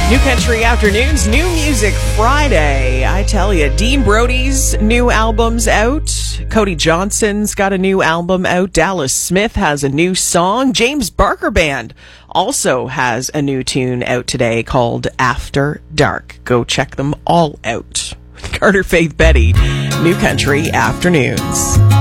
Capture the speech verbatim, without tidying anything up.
New Country Afternoons, New Music Friday. I tell you, Dean Brody's new album's out. Cody Johnson's got a new album out. Dallas Smith has a new song. James Barker Band also has a new tune out today called After Dark. Go check them all out. Carter Faith Betty, New Country Afternoons.